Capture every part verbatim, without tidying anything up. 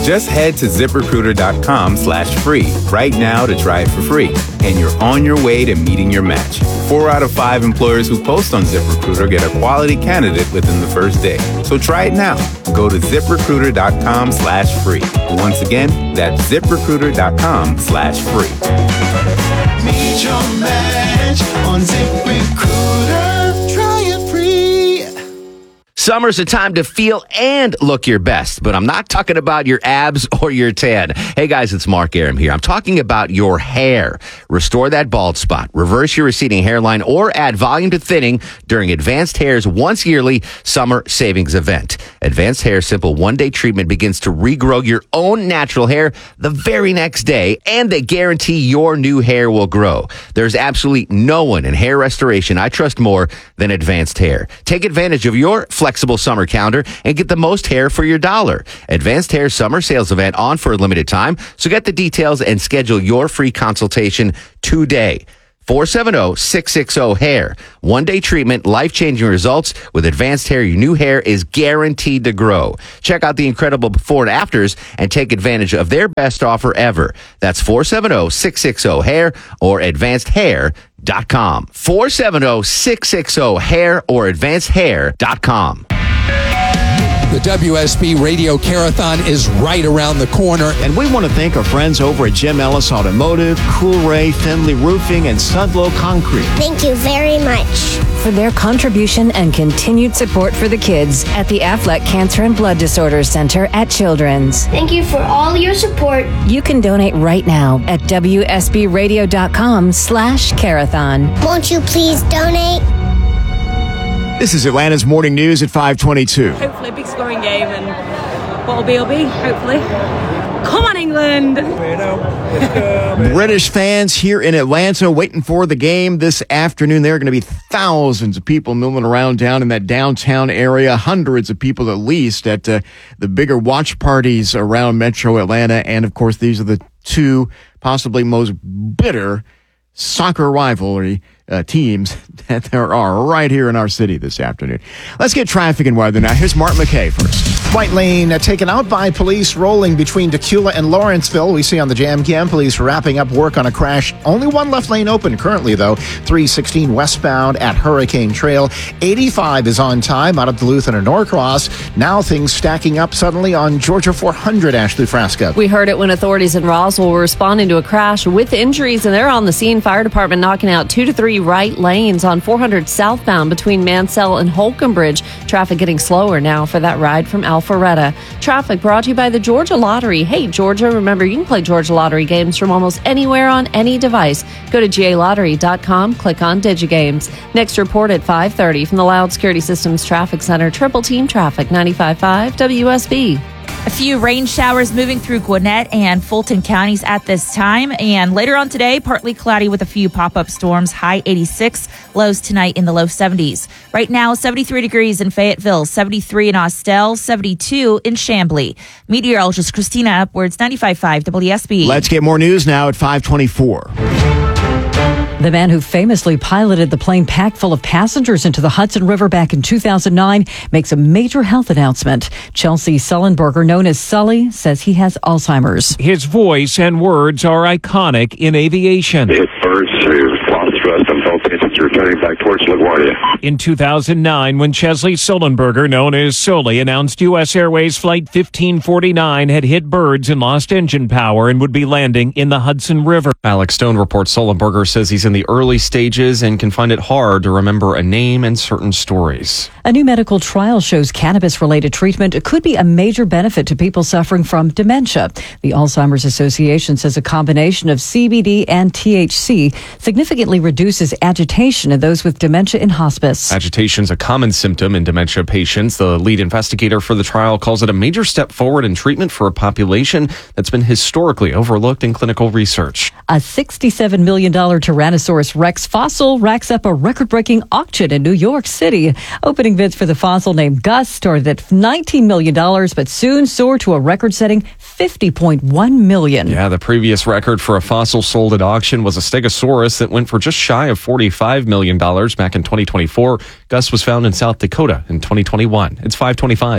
Just head to ZipRecruiter.com slash free right now to try it for free, and you're on your way to meeting your match. Four out of five employers who post on ZipRecruiter get a quality candidate within the first day. So try it now. Go to ZipRecruiter.com slash free. Once again, that's ZipRecruiter.com slash free. Meet your match on ZipRecruiter. Try it free. Summer's a time to feel and look your best, but I'm not talking about your abs or your tan. Hey guys, it's Mark Aram here. I'm talking about your hair. Restore that bald spot, reverse your receding hairline, or add volume to thinning during Advanced Hair's once yearly summer savings event. Advanced Hair's simple one-day treatment begins to regrow your own natural hair the very next day, and they guarantee your new hair will grow. There's absolutely no one in hair restoration I trust more than Advanced Hair. Take advantage of your flexible summer calendar and get the most hair for your dollar. Advanced Hair summer sales event on for a limited time. So get the details and schedule your free consultation today. four seven zero, six six zero, hair. One-day treatment, life-changing results. With Advanced Hair, your new hair is guaranteed to grow. Check out the incredible before and afters and take advantage of their best offer ever. That's four seven zero, six six zero, hair or advanced hair dot com. four seven zero, six six zero, hair or advanced hair dot com. The W S B Radio Carathon is right around the corner. And we want to thank our friends over at Jim Ellis Automotive, Coolray, Finley Roofing, and Sudlow Concrete. Thank you very much for their contribution and continued support for the kids at the Aflac Cancer and Blood Disorders Center at Children's. Thank you for all your support. You can donate right now at W S B radio dot com slash Carathon. Won't you please donate? This is Atlanta's Morning News at five twenty-two. Hopefully a big scoring game, and what'll be will be, hopefully. Come on, England! British fans here in Atlanta waiting for the game this afternoon. There are going to be thousands of people milling around down in that downtown area, hundreds of people at least at uh, the bigger watch parties around Metro Atlanta. And, of course, these are the two possibly most bitter soccer rivalry uh, teams that there are right here in our city this afternoon. Let's get traffic and weather now. Here's Mark McKay first. White lane uh, taken out by police rolling between Decula and Lawrenceville. We see on the jam cam police wrapping up work on a crash. Only one left lane open currently, though. three sixteen westbound at Hurricane Trail. eighty-five is on time out of Duluth and Norcross. Now things stacking up suddenly on Georgia four hundred, Ashley Frasca. We heard it when authorities in Roswell were responding to a crash with injuries, and they're on the scene. Fire department knocking out two to three right lanes on four hundred southbound between Mansell and Holcomb Bridge. Traffic getting slower now for that ride from Alpharetta. Traffic brought to you by the Georgia Lottery. Hey, Georgia, remember you can play Georgia Lottery games from almost anywhere on any device. Go to G A lottery dot com, click on DigiGames. Next report at five thirty from the Loud Security Systems Traffic Center. Triple Team Traffic, ninety-five point five W S B. A few rain showers moving through Gwinnett and Fulton counties at this time. And later on today, partly cloudy with a few pop-up storms, high eighty-six, lows tonight in the low seventies. Right now, seventy-three degrees in Fayetteville, seventy-three in Austell, seventy-two in Chamblee. Meteorologist Christina Upwards, ninety-five point five W S B. Let's get more news now at five twenty-four. The man who famously piloted the plane packed full of passengers into the Hudson River back in two thousand nine makes a major health announcement. Chelsea Sullenberger, known as Sully, says he has Alzheimer's. His voice and words are iconic in aviation. It birds who lost thrust and felt distance returning back towards LaGuardia. In two thousand nine, when Chesley Sullenberger, known as Sully, announced U S Airways Flight fifteen forty-nine had hit birds and lost engine power and would be landing in the Hudson River. Alex Stone reports Sullenberger says he's in the early stages and can find it hard to remember a name and certain stories. A new medical trial shows cannabis-related treatment could be a major benefit to people suffering from dementia. The Alzheimer's Association says a combination of C B D and T H C significantly reduces agitation in those with dementia in hospice. Agitation is a common symptom in dementia patients. The lead investigator for the trial calls it a major step forward in treatment for a population that's been historically overlooked in clinical research. A sixty-seven million dollars Tyrannosaurus Rex fossil racks up a record-breaking auction in New York City. Opening bids for the fossil named Gus started at nineteen million dollars, but soon soared to a record-setting fifty point one million dollars. Yeah, the previous record for a fossil sold at auction was a Stegosaurus that went for just shy of forty-five million dollars back in twenty twenty-four. Gus was found in South Dakota in twenty twenty-one. It's five twenty-five.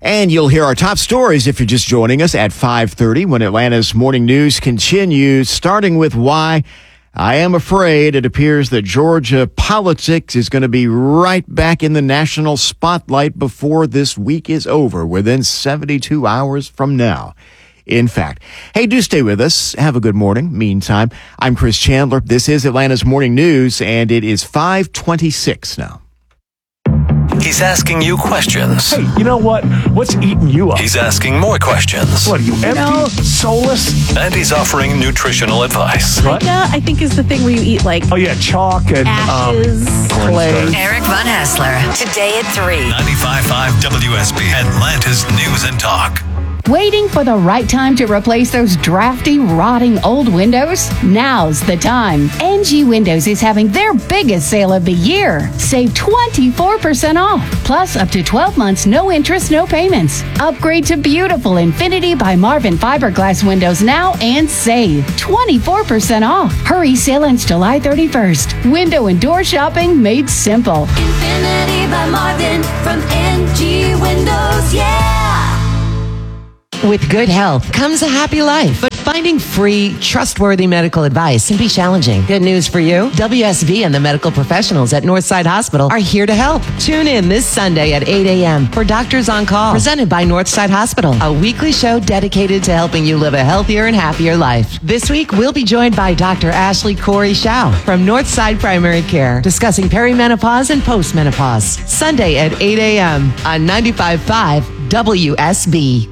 And you'll hear our top stories if you're just joining us at five thirty when Atlanta's Morning News continues, starting with why I am afraid it appears that Georgia politics is going to be right back in the national spotlight before this week is over, within seventy-two hours from now. In fact, hey, do stay with us. Have a good morning. Meantime, I'm Chris Chandler. This is Atlanta's Morning News, and it is five twenty-six now. He's asking you questions. Hey, you know what? What's eating you up? He's asking more questions. What are you, empty? No. Soulless? And he's offering nutritional advice. What? I think is the thing where you eat like... Oh, yeah, chalk and... Ashes. Um, clay. Eric Von Hassler, today at three. ninety-five point five W S B, Atlanta's News and Talk. Waiting for the right time to replace those drafty, rotting old windows? Now's the time. N G Windows is having their biggest sale of the year. Save twenty-four percent off, plus up to twelve months, no interest, no payments. Upgrade to beautiful Infinity by Marvin fiberglass windows now and save twenty-four percent off. Hurry, sale ends July thirty-first. Window and door shopping made simple. Infinity by Marvin from N G Windows, yeah! With good health comes a happy life, but finding free, trustworthy medical advice can be challenging. Good news for you. W S V and the medical professionals at Northside Hospital are here to help. Tune in this Sunday at eight a.m. for Doctors on Call, presented by Northside Hospital, a weekly show dedicated to helping you live a healthier and happier life. This week, we'll be joined by Doctor Ashley Corey Shao from Northside Primary Care, discussing perimenopause and postmenopause. Sunday at eight a.m. on ninety-five point five W S B.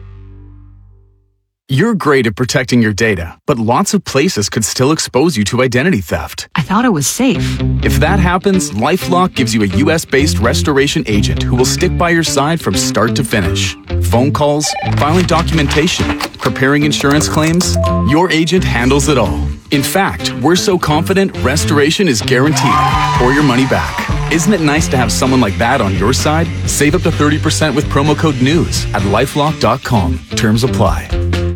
You're great at protecting your data, but lots of places could still expose you to identity theft. I thought it was safe. If that happens, LifeLock gives you a U S-based restoration agent who will stick by your side from start to finish. Phone calls, filing documentation, preparing insurance claims, your agent handles it all. In fact, we're so confident restoration is guaranteed or your money back. Isn't it nice to have someone like that on your side? Save up to thirty percent with promo code NEWS at lifelock dot com. Terms apply.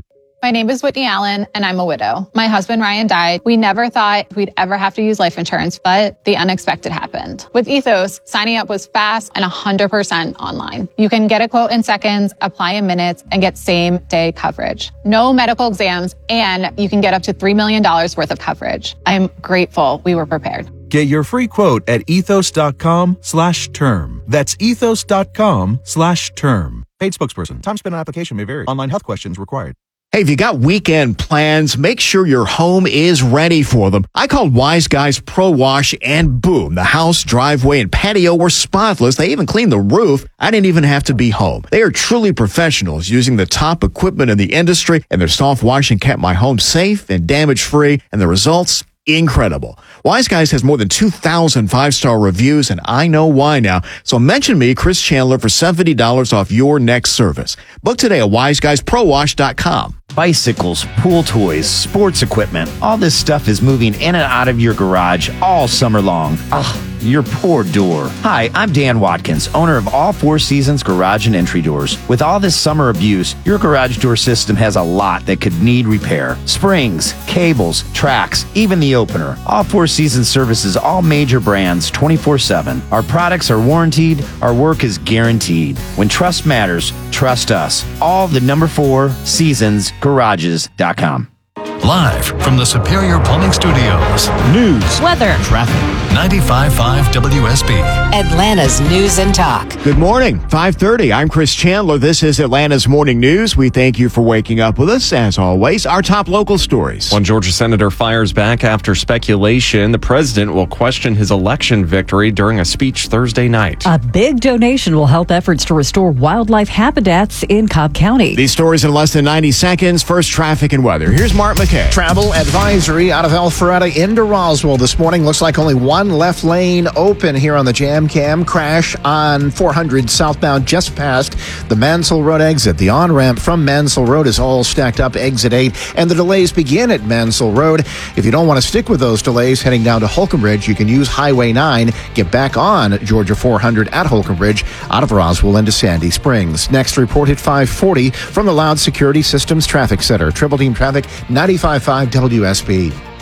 My name is Whitney Allen, and I'm a widow. My husband, Ryan, died. We never thought we'd ever have to use life insurance, but the unexpected happened. With Ethos, signing up was fast and one hundred percent online. You can get a quote in seconds, apply in minutes, and get same-day coverage. No medical exams, and you can get up to three million dollars worth of coverage. I'm grateful we were prepared. Get your free quote at ethos.com slash term. That's ethos.com slash term. Paid spokesperson. Time spent on application may vary. Online health questions required. Hey, if you got weekend plans, make sure your home is ready for them. I called Wise Guys Pro Wash, and boom, the house, driveway, and patio were spotless. They even cleaned the roof. I didn't even have to be home. They are truly professionals using the top equipment in the industry, and their soft washing kept my home safe and damage-free, and the results, incredible. Wise Guys has more than two thousand five-star reviews, and I know why now. So mention me, Chris Chandler, for seventy dollars off your next service. Book today at wise guys pro wash dot com. Bicycles, pool toys, sports equipment, all this stuff is moving in and out of your garage all summer long. Ugh, your poor door. Hi, I'm Dan Watkins, owner of All Four Seasons Garage and Entry Doors. With all this summer abuse, your garage door system has a lot that could need repair. Springs, cables, tracks, even the opener. All Four Seasons services all major brands twenty-four seven. Our products are warranted, our work is guaranteed. When trust matters, trust us. All the number four seasons garages dot com. Live from the Superior Plumbing Studios. News, weather, traffic. ninety-five point five W S B. Atlanta's News and Talk. Good morning. five thirty. I'm Chris Chandler. This is Atlanta's Morning News. We thank you for waking up with us. As always, our top local stories. One Georgia senator fires back after speculation the president will question his election victory during a speech Thursday night. A big donation will help efforts to restore wildlife habitats in Cobb County. These stories in less than ninety seconds. First, traffic and weather. Here's Mark McKay. Travel advisory out of Alpharetta into Roswell this morning. Looks like only one left lane open here on the Jam Cam. Crash on four hundred southbound just past the Mansell Road exit. The on-ramp from Mansell Road is all stacked up, exit eight, and the delays begin at Mansell Road. If you don't want to stick with those delays heading down to Holcomb Ridge, you can use Highway nine. Get back on Georgia four hundred at Holcomb Ridge out of Roswell into Sandy Springs. Next report at five forty from the Loud Security Systems Traffic Center. Triple Team Traffic, ninety-five point five W S B.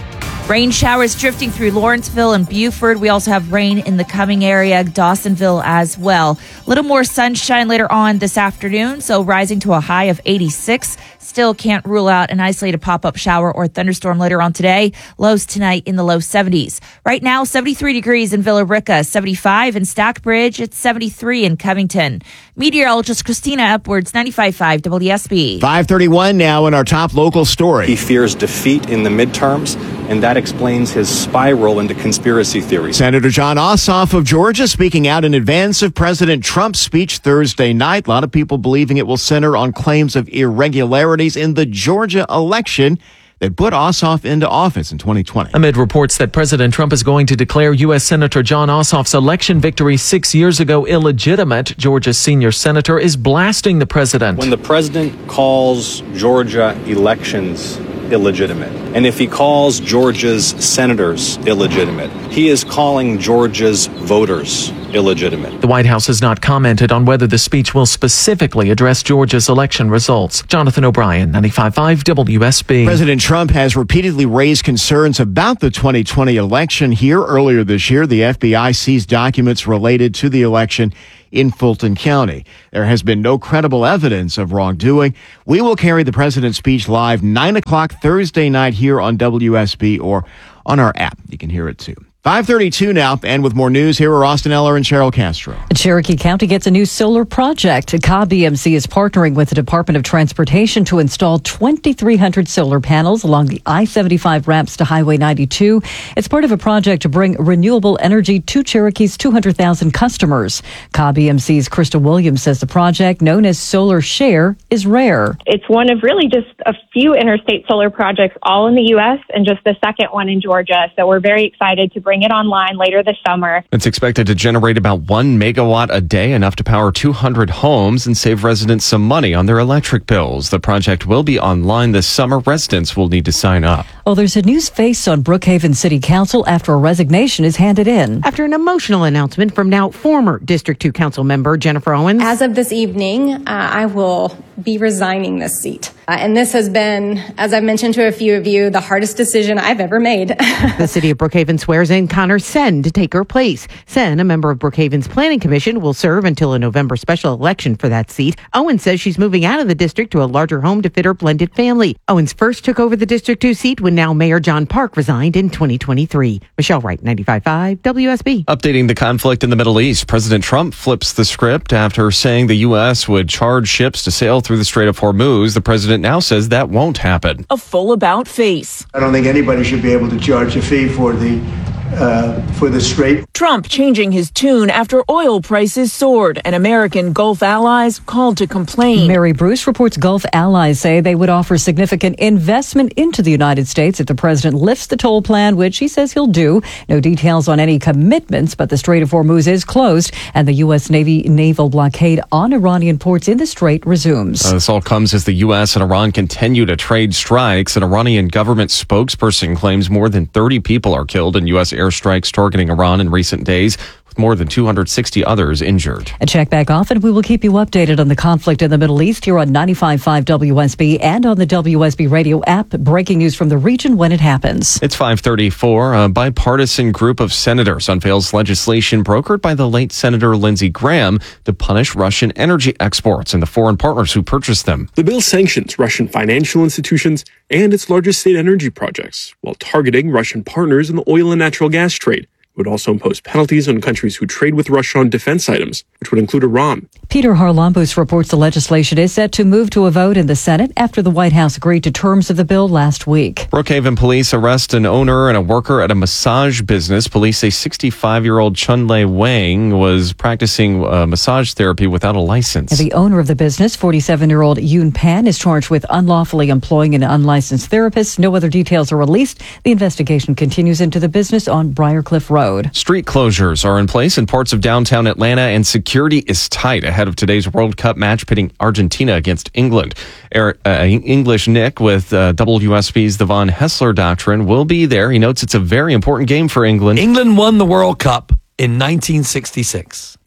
Rain showers drifting through Lawrenceville and Buford. We also have rain in the coming area, Dawsonville as well. A little more sunshine later on this afternoon, so rising to a high of eighty-six. Still can't rule out an isolated pop-up shower or thunderstorm later on today. Lows tonight in the low seventies. Right now, seventy-three degrees in Villa Rica, seventy-five in Stockbridge, it's seventy-three in Covington. Meteorologist Christina Upwards, ninety-five point five W S B. five thirty-one now in our top local story. He fears defeat in the midterms, and that explains his spiral into conspiracy theories. Senator John Ossoff of Georgia speaking out in advance of President Trump's speech Thursday night. A lot of people believing it will center on claims of irregularities in the Georgia election that put Ossoff into office in twenty twenty. Amid reports that President Trump is going to declare U S. Senator John Ossoff's election victory six years ago illegitimate, Georgia's senior senator is blasting the president. When the president calls Georgia elections illegitimate, and if he calls Georgia's senators illegitimate, he is calling Georgia's voters illegitimate. The White House has not commented on whether the speech will specifically address Georgia's election results. Jonathan O'Brien, ninety-five point five W S B. President Trump has repeatedly raised concerns about the twenty twenty election. Here earlier this year, the F B I seized documents related to the election in Fulton County. There has been no credible evidence of wrongdoing. We will carry the president's speech live nine o'clock Thursday night here on W S B or on our app. You can hear it too. five thirty-two now, and with more news, here are Austin Eller and Cheryl Castro. Cherokee County gets a new solar project. Cobb E M C is partnering with the Department of Transportation to install twenty-three hundred solar panels along the I seventy-five ramps to Highway ninety-two. It's part of a project to bring renewable energy to Cherokee's two hundred thousand customers. Cobb E M C's Krista Williams says the project, known as Solar Share, is rare. It's one of really just a few interstate solar projects all in the U S and just the second one in Georgia. So we're very excited to bring it online later this summer. It's expected to generate about one megawatt a day, enough to power two hundred homes and save residents some money on their electric bills. The project will be online this summer. Residents will need to sign up. Oh, there's a new face on Brookhaven City Council after a resignation is handed in. After an emotional announcement from now former District two Council member Jennifer Owens. As of this evening, uh, I will be resigning this seat. Uh, and this has been, as I've mentioned to a few of you, the hardest decision I've ever made. The city of Brookhaven swears in Connor Sen to take her place. Sen, a member of Brookhaven's Planning Commission, will serve until a November special election for that seat. Owens says she's moving out of the district to a larger home to fit her blended family. Owens first took over the District two seat when now Mayor John Park resigned in twenty twenty-three. Michelle Wright, ninety-five point five W S B. Updating the conflict in the Middle East, President Trump flips the script after saying the U S would charge ships to sail through the Strait of Hormuz. The president now says that won't happen. A full about face. I don't think anybody should be able to charge a fee for the Uh, for the strait. Trump changing his tune after oil prices soared and American Gulf allies called to complain. Mary Bruce reports Gulf allies say they would offer significant investment into the United States if the president lifts the toll plan, which he says he'll do. No details on any commitments, but the Strait of Hormuz is closed and the U S. Navy naval blockade on Iranian ports in the strait resumes. Uh, this all comes as the U S and Iran continue to trade strikes. An Iranian government spokesperson claims more than thirty people are killed in U S airstrikes targeting Iran in recent days, with more than two hundred sixty others injured. A check back off, and we will keep you updated on the conflict in the Middle East here on ninety-five point five W S B and on the W S B radio app. Breaking news from the region when it happens. It's five thirty-four. A bipartisan group of senators unveils legislation brokered by the late Senator Lindsey Graham to punish Russian energy exports and the foreign partners who purchased them. The bill sanctions Russian financial institutions and its largest state energy projects, while targeting Russian partners in the oil and natural gas trade. It would also impose penalties on countries who trade with Russia on defense items, which would include Iran. Peter Harlambous reports the legislation is set to move to a vote in the Senate after the White House agreed to terms of the bill last week. Brookhaven police arrest an owner and a worker at a massage business. Police say sixty-five-year-old Chun-Lei Wang was practicing uh, massage therapy without a license. The owner of the business, forty-seven-year-old Yoon Pan, is charged with unlawfully employing an unlicensed therapist. No other details are released. The investigation continues into the business on Briarcliff Road. Street closures are in place in parts of downtown Atlanta, and security is tight ahead of today's World Cup match pitting Argentina against England. Eric, uh, English Nick with uh, W S B's The Von Hessler Doctrine will be there. He notes it's a very important game for England. England won the World Cup in nineteen sixty-six.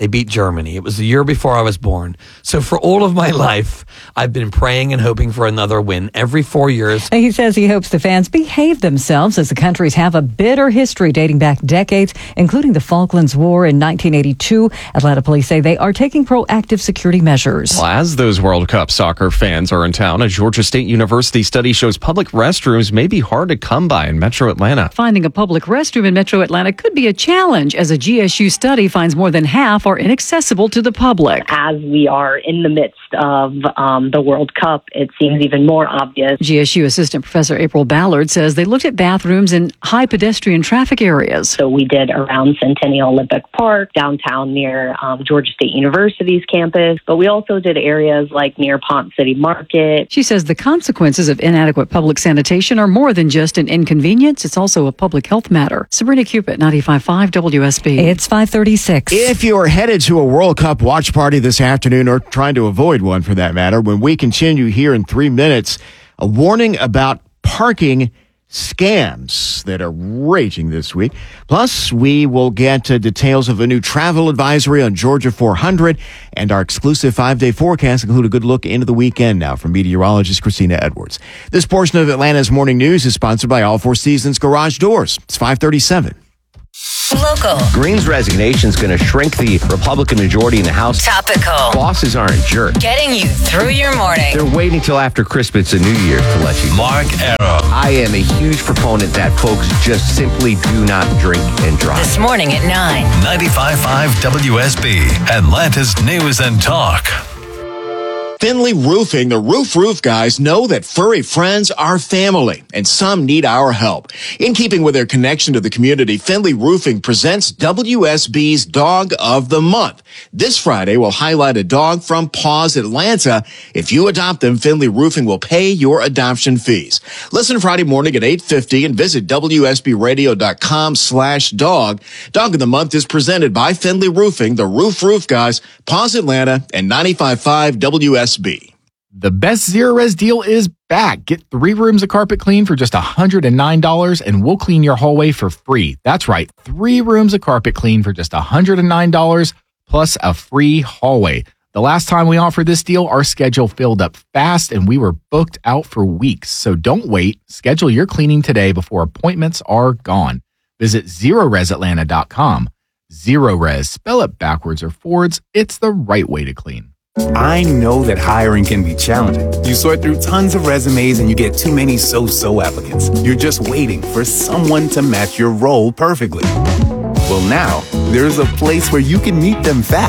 They beat Germany. It was the year before I was born. So for all of my life, I've been praying and hoping for another win every four years. He says he hopes the fans behave themselves as the countries have a bitter history dating back decades, including the Falklands War in nineteen eighty-two. Atlanta police say they are taking proactive security measures. Well, as those World Cup soccer fans are in town, a Georgia State University study shows public restrooms may be hard to come by in Metro Atlanta. Finding a public restroom in Metro Atlanta could be a challenge, as a G S U study finds more than half are inaccessible to the public. As we are in the midst of um, the World Cup, it seems even more obvious. G S U Assistant Professor April Ballard says they looked at bathrooms in high pedestrian traffic areas. So we did around Centennial Olympic Park, downtown near um, Georgia State University's campus, but we also did areas like near Ponce City Market. She says the consequences of inadequate public sanitation are more than just an inconvenience. It's also a public health matter. Sabrina Cupid, ninety-five point five W S B. It's five thirty-six. If you're headed to a World Cup watch party this afternoon, or trying to avoid one for that matter, when we continue here in three minutes, a warning about parking scams that are raging this week. Plus, we will get uh, details of a new travel advisory on Georgia four hundred, and our exclusive five-day forecast include a good look into the weekend now from meteorologist Christina Edwards. This portion of Atlanta's Morning News is sponsored by All Four Seasons Garage Doors. It's five thirty-seven. Local. Green's resignation is going to shrink the Republican majority in the House. Topical. Bosses aren't jerks. Getting you through your morning. They're waiting till after Christmas and New Year's to let you know. Mark Aram. I am a huge proponent that folks just simply do not drink and drive. This morning at nine. ninety-five point five W S B, Atlanta's News and Talk. Finley Roofing, the Roof Roof guys, know that furry friends are family, and some need our help. In keeping with their connection to the community, Finley Roofing presents W S B's Dog of the Month. This Friday, we'll highlight a dog from Paws Atlanta. If you adopt them, Finley Roofing will pay your adoption fees. Listen Friday morning at eight fifty and visit W S B radio dot com slash dog. Dog of the Month is presented by Finley Roofing, the Roof Roof guys, Paws Atlanta, and ninety-five point five W S B. The best Zero Res deal is back. Get three rooms of carpet clean for just one hundred nine dollars, and we'll clean your hallway for free. That's right, three rooms of carpet clean for just one hundred nine dollars plus a free hallway. The last time we offered this deal, our schedule filled up fast and we were booked out for weeks. So don't wait. Schedule your cleaning today before appointments are gone. Visit zero res atlanta dot com. Zero Res, spell it backwards or forwards. It's the right way to clean. I know that hiring can be challenging. You sort through tons of resumes and you get too many so-so applicants. You're just waiting for someone to match your role perfectly. Well, now, there's a place where you can meet them fast.